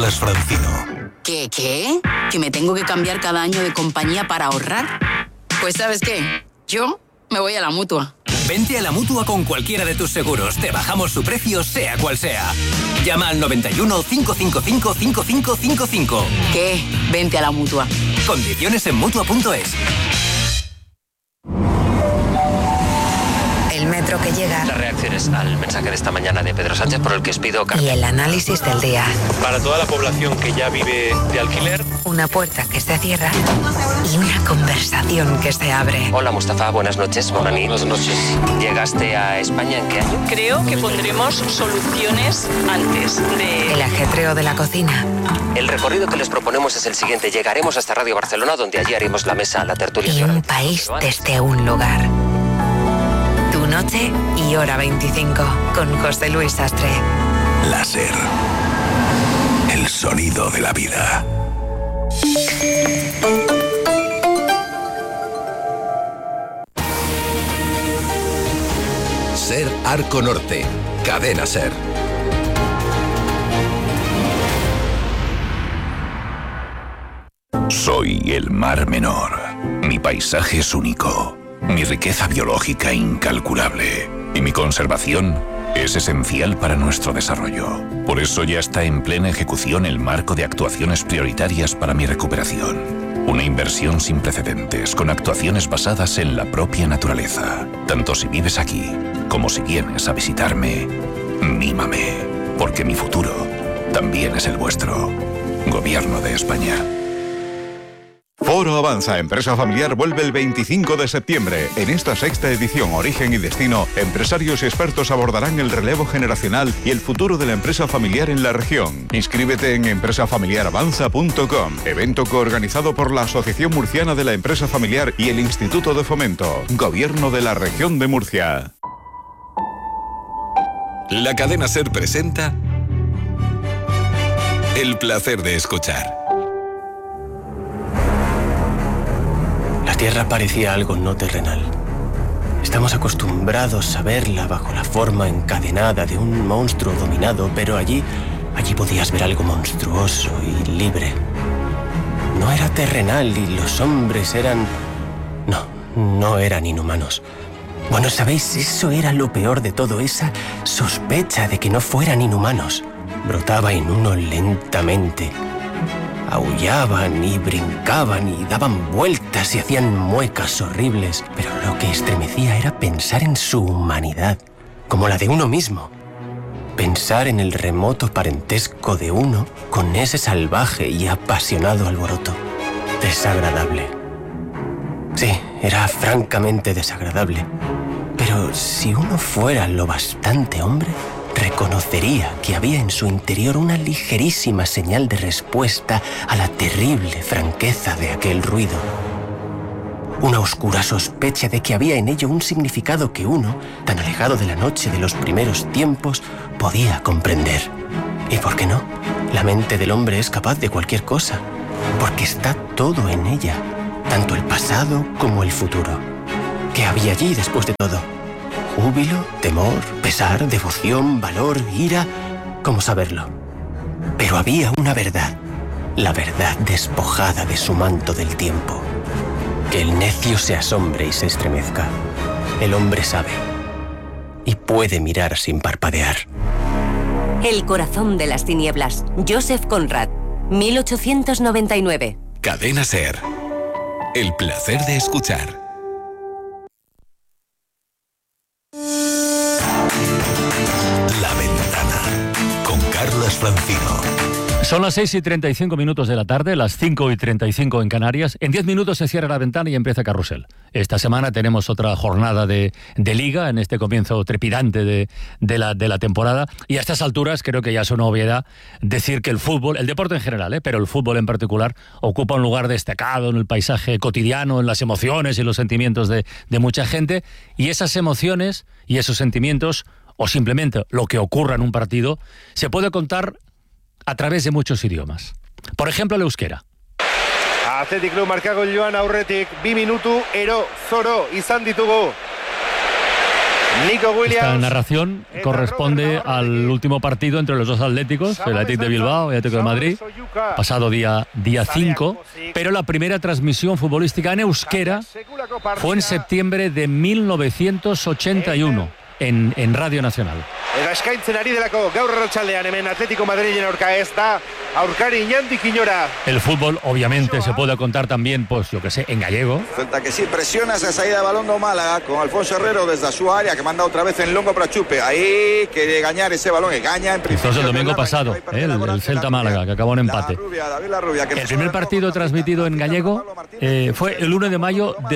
Carlas Francino. ¿Qué? ¿Que me tengo que cambiar cada año de compañía para ahorrar? Pues ¿sabes qué? Yo me voy a la Mutua. Vente a la Mutua con cualquiera de tus seguros. Te bajamos su precio, sea cual sea. Llama al 91 555 5555. ¿Qué? Vente a la Mutua. Condiciones en Mutua.es. El metro que llega. Las reacciones al mensaje de esta mañana de Pedro Sánchez, por el que os pido Y el análisis del día. Para toda la población que ya vive de alquiler. Una puerta que se cierra y una conversación que se abre. Hola Mustafa, buenas noches. Buenas noches. ¿Llegaste a España en qué año? Creo que pondremos soluciones antes de... El ajetreo de la cocina. El recorrido que les proponemos es el siguiente. Llegaremos hasta Radio Barcelona, donde allí haremos la mesa, la tertulia. Y un país desde un lugar. Tu noche y hora 25 con José Luis Sastre. Láser. El sonido de la vida. Ser Arco Norte. Cadena Ser. Soy el Mar Menor. Mi paisaje es único. Mi riqueza biológica incalculable. Y mi conservación es esencial para nuestro desarrollo. Por eso ya está en plena ejecución el marco de actuaciones prioritarias para mi recuperación. Una inversión sin precedentes, con actuaciones basadas en la propia naturaleza. Tanto si vives aquí, como si vienes a visitarme, mímame. Porque mi futuro también es el vuestro. Gobierno de España. Foro Avanza Empresa Familiar vuelve el 25 de septiembre. En esta sexta edición Origen y Destino, empresarios y expertos abordarán el relevo generacional y el futuro de la empresa familiar en la región. Inscríbete en empresafamiliaravanza.com, evento coorganizado por la Asociación Murciana de la Empresa Familiar y el Instituto de Fomento, Gobierno de la Región de Murcia. La cadena SER presenta El placer de escuchar. La Tierra parecía algo no terrenal. Estamos acostumbrados a verla bajo la forma encadenada de un monstruo dominado, pero allí podías ver algo monstruoso y libre. No era terrenal y los hombres eran... No eran inhumanos. Bueno, ¿sabéis? Eso era lo peor de todo, esa sospecha de que no fueran inhumanos. Brotaba en uno lentamente. Aullaban y brincaban y daban vueltas y hacían muecas horribles, pero lo que estremecía era pensar en su humanidad, como la de uno mismo. Pensar en el remoto parentesco de uno con ese salvaje y apasionado alboroto. Desagradable. Sí, era francamente desagradable. Pero si uno fuera lo bastante hombre, reconocería que había en su interior una ligerísima señal de respuesta a la terrible franqueza de aquel ruido. Una oscura sospecha de que había en ello un significado que uno, tan alejado de la noche de los primeros tiempos, podía comprender. ¿Y por qué no? La mente del hombre es capaz de cualquier cosa, porque está todo en ella, tanto el pasado como el futuro. ¿Qué había allí después de todo? Júbilo, temor, pesar, devoción, valor, ira, ¿cómo saberlo? Pero había una verdad, la verdad despojada de su manto del tiempo. Que el necio se asombre y se estremezca. El hombre sabe y puede mirar sin parpadear. El corazón de las tinieblas, Joseph Conrad, 1899. Cadena SER. El placer de escuchar. La Ventana, con Carlas Francino. Son las 6:35 de la tarde, las 5:35 en Canarias. En 10 minutos se cierra La Ventana y empieza Carrusel. Esta semana tenemos otra jornada de Liga, en este comienzo trepidante de la temporada. Y a estas alturas creo que ya es una obviedad decir que el fútbol, el deporte en general, pero el fútbol en particular, ocupa un lugar destacado en el paisaje cotidiano, en las emociones y los sentimientos de mucha gente. Y esas emociones y esos sentimientos, o simplemente lo que ocurra en un partido, se puede contar a través de muchos idiomas. Por ejemplo, el euskera. Athletic Club markago joan aurretik 2 minutu ero zoro izan ditugu. Nico Williams. Esta narración corresponde al último partido entre los dos Atléticos, el Atlético de Bilbao y el Atlético de Madrid, pasado día 5, pero la primera transmisión futbolística en euskera fue en septiembre de 1981 en Radio Nacional. Eta eskaintzen ari delako gaur arratsaldean hemen Atlético Madrilen aurka ez da aurkari inandik inora. El fútbol obviamente se puede contar también, pues yo que sé, en gallego. Celta que sí presiona esa salida de balón do Málaga con Alfonso Herrero desde su área que manda otra vez en longo para Chupe. Ahí quiere ganar ese balón, que gaña en principio. Entonces el domingo pasado, el Celta Málaga, que acabó en empate. El primer partido transmitido en gallego fue el 1 de mayo de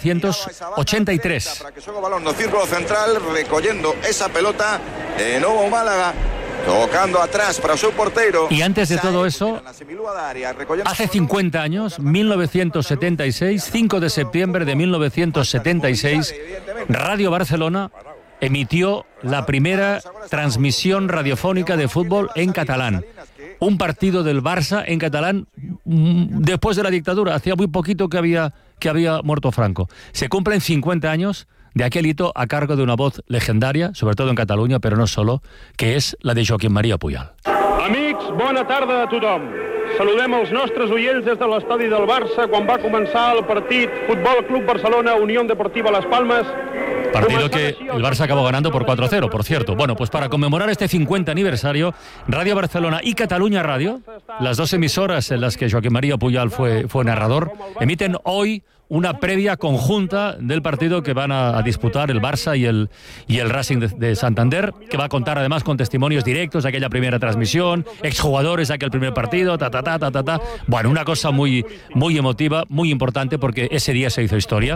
1983. Para que juegue balón no círculo central recogiendo esa pelota de nuevo Málaga. Tocando atrás para su portero. Y antes de todo eso, hace 50 años, 1976, 5 de septiembre de 1976, Radio Barcelona emitió la primera transmisión radiofónica de fútbol en catalán. Un partido del Barça en catalán después de la dictadura. Hacía muy poquito que había muerto Franco. Se cumplen 50 años de aquel hito a cargo de una voz legendaria, sobre todo en Catalunya, però no solo, que és la de Joaquim Maria Puyol. Amics, bona tarda a tothom. Saludem els nostres oients des de l'estadi del Barça quan va començar el partit Futbol Club Barcelona, Unión Deportiva Las Palmas. Partido que el Barça acabó ganando por 4-0, por cierto. Bueno, pues para conmemorar este 50 aniversario, Radio Barcelona y Catalunya Radio, las dos emisoras en las que Joaquim Maria Puyol fue narrador, emiten hoy una previa conjunta del partido que van a disputar el Barça y el Racing de Santander, que va a contar además con testimonios directos de aquella primera transmisión, exjugadores de aquel primer partido, Bueno, una cosa muy, muy emotiva, muy importante, porque ese día se hizo historia.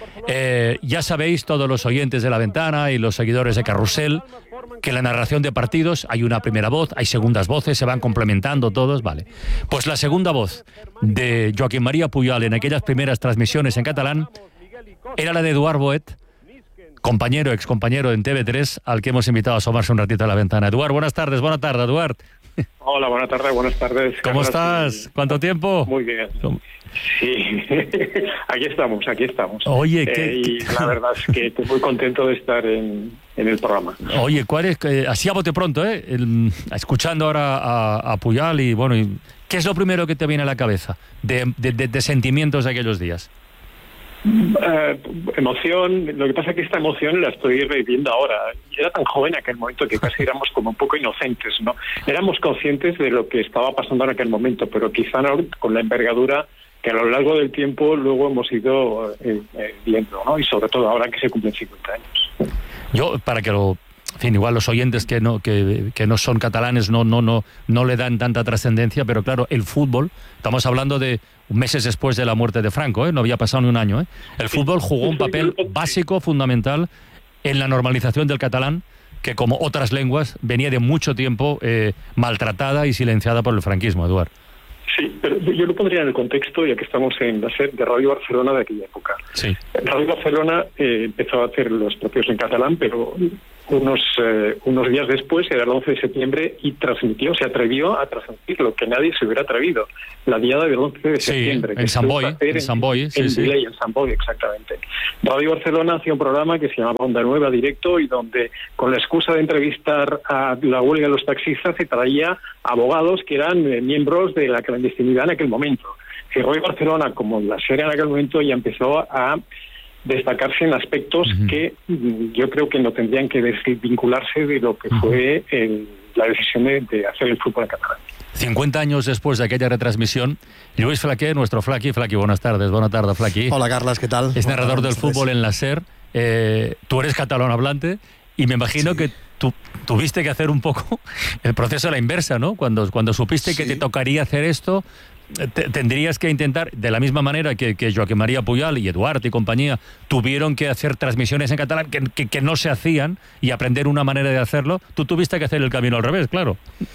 Ya sabéis, todos los oyentes de La Ventana y los seguidores de Carrusel, que en la narración de partidos hay una primera voz, hay segundas voces, se van complementando todos, vale. Pues la segunda voz de Joaquim Maria Puyol en aquellas primeras transmisiones en catalán era la de Eduard Boet, excompañero en TV3, al que hemos invitado a asomarse un ratito a La Ventana. Eduard, buenas tardes, Eduard. Hola, buenas tardes. ¿Cómo estás? ¿Cuánto tiempo? Muy bien. Sí, aquí estamos. Oye, y la verdad es que estoy muy contento de estar en el programa. Oye, ¿cuál es? Así a bote pronto, escuchando ahora a Puyol y bueno, ¿qué es lo primero que te viene a la cabeza de sentimientos de aquellos días? Emoción. Lo que pasa es que esta emoción la estoy reviviendo ahora. Era tan joven en aquel momento que casi éramos como un poco inocentes, ¿no? Éramos conscientes de lo que estaba pasando en aquel momento, pero quizá no con la envergadura que a lo largo del tiempo luego hemos ido viendo, ¿no? Y sobre todo ahora que se cumplen 50 años. Yo, para que lo... En fin, igual los oyentes que no son catalanes no le dan tanta trascendencia, pero claro, el fútbol, estamos hablando de meses después de la muerte de Franco, no había pasado ni un año. El fútbol jugó un papel básico, fundamental, en la normalización del catalán, que como otras lenguas venía de mucho tiempo maltratada y silenciada por el franquismo, Eduard. Sí, pero yo lo pondría en el contexto, ya que estamos en la sede de Radio Barcelona de aquella época. Sí. Radio Barcelona empezó a hacer los propios en catalán, pero unos días después, era el 11 de septiembre, y se atrevió a transmitir lo que nadie se hubiera atrevido, la diada del 11 de septiembre. En Sant Boi, en Sant Boi, exactamente. Radio Barcelona hacía un programa que se llamaba Onda Nueva Directo, y donde, con la excusa de entrevistar a la huelga de los taxistas, se traía abogados que eran miembros de la clandestinidad en aquel momento. Y Radio Barcelona, como la serie en aquel momento, ya empezó a destacarse en aspectos que yo creo que no tendrían que desvincularse de lo que fue la decisión de hacer el fútbol en catalán. 50 años después de aquella retransmisión, Lluís Flaquer, nuestro Flaqui, buenas tardes, Flaqui. Hola, Carles, ¿qué tal? Es narrador del fútbol en la SER, tú eres catalán hablante, y me imagino que tú tuviste que hacer un poco el proceso a la inversa, ¿no? Cuando supiste que te tocaría hacer esto, tendrías que intentar, de la misma manera que Joaquim Maria Puyol y Eduard y compañía tuvieron que hacer transmisiones en catalán que no se hacían, y aprender una manera de hacerlo, tú tuviste que hacer el camino al revés, claro.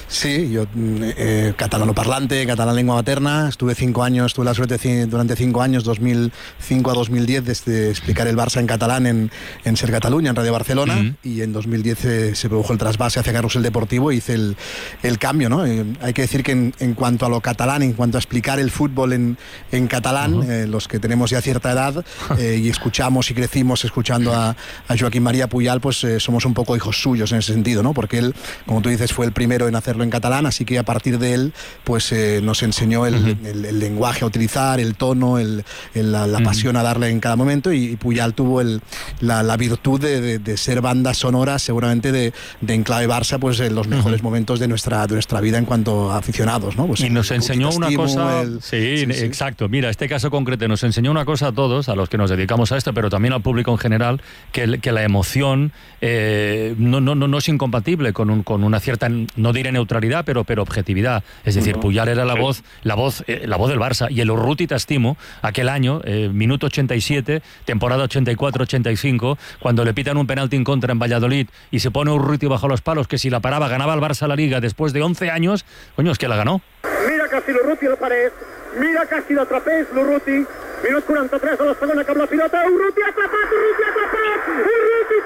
Sí, yo catalanoparlante, catalán lengua materna, tuve la suerte durante 5 años, 2005 a 2010, de explicar el Barça en catalán en Ser Catalunya, en Radio Barcelona, y en 2010 se produjo el trasvase hacia Carrusel Deportivo y hice el cambio, ¿no? Hay que decir que en cuanto a lo catalán, en cuanto a explicar el fútbol en catalán, los que tenemos ya cierta edad y escuchamos y crecimos escuchando a Joaquín María Puyal, pues somos un poco hijos suyos en ese sentido, ¿no? Porque él, como tú dices, fue el primero en hacerlo en catalán, así que a partir de él pues nos enseñó el lenguaje a utilizar, el tono, la pasión a darle en cada momento, y Puyal tuvo la virtud de ser banda sonora seguramente de Enclave Barça, pues en los mejores momentos de nuestra vida en cuanto a aficionados, ¿no? Pues y nos enseñó una cosa, sí, exacto, mira, este caso concreto nos enseñó una cosa a todos, a los que nos dedicamos a esto, pero también al público en general, que la emoción no es incompatible con una cierta, no diré neutralidad, pero objetividad. Es decir, Puyal era la voz del Barça, y el Urruti T'estimo, aquel año, minuto 87, temporada 84-85, cuando le pitan un penalti en contra en Valladolid y se pone Urruti bajo los palos, que si la paraba ganaba el Barça la Liga después de 11 años, coño, es que la ganó. Mira casi l'Urruti a la paret, mira casi l'atrapés l'Urruti, minut 43 a la segona cap la pilota, Urruti atrapat, Urruti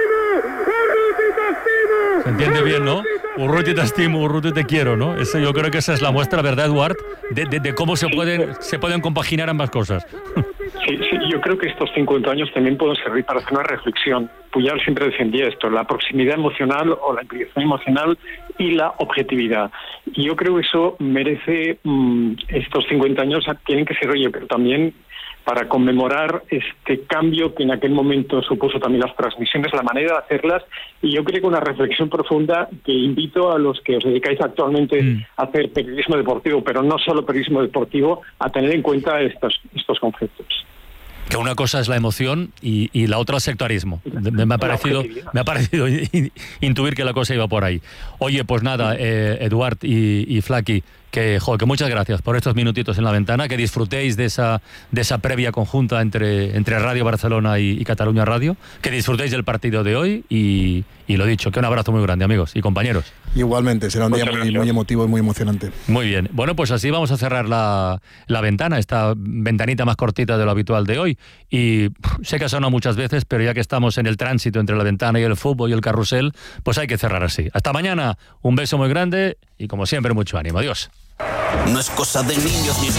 T'estimo! Se entiende bien, ¿no? Urruti T'estimo, Urruti te quiero, ¿no? Yo creo que esa es la muestra, ¿verdad, Eduard? De cómo se pueden compaginar ambas cosas. Sí, yo creo que estos 50 años también pueden servir para hacer una reflexión. Puyal siempre defendía esto, la proximidad emocional o la implicación emocional y la objetividad. Y yo creo que eso merece, estos 50 años tienen que ser, pero también para conmemorar este cambio que en aquel momento supuso también las transmisiones, la manera de hacerlas, y yo creo que una reflexión profunda que invito a los que os dedicáis actualmente a hacer periodismo deportivo, pero no solo periodismo deportivo, a tener en cuenta estos conceptos. Que una cosa es la emoción y la otra el sectarismo. Me ha parecido intuir que la cosa iba por ahí. Oye, pues nada, Eduard y Flaqui, que muchas gracias por estos minutitos en la ventana, que disfrutéis de esa previa conjunta entre Radio Barcelona y Catalunya Radio, que disfrutéis del partido de hoy y lo dicho, que un abrazo muy grande, amigos y compañeros. Igualmente, será un día muy emotivo y muy emocionante. Muy bien, bueno, pues así vamos a cerrar la ventana, esta ventanita más cortita de lo habitual de hoy, y sé que ha sonado muchas veces, pero ya que estamos en el tránsito entre la ventana y el fútbol y el carrusel, pues hay que cerrar así. Hasta mañana, un beso muy grande y como siempre mucho ánimo, adiós. No es cosa de niños ni